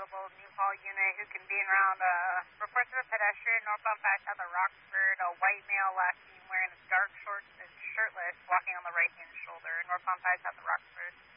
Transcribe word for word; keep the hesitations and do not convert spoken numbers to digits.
level New Hall unit who can be around, uh, reports of a pedestrian northbound five south of Roxford, a white male last seen wearing dark shorts and shirtless walking on the right hand shoulder, northbound five south of Roxford.